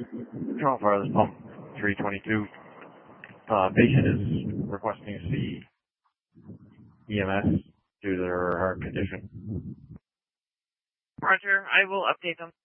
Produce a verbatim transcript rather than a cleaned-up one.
Control for this pump three twenty-two. Uh, patient is requesting to see E M S due to their heart condition. Roger, I will update them.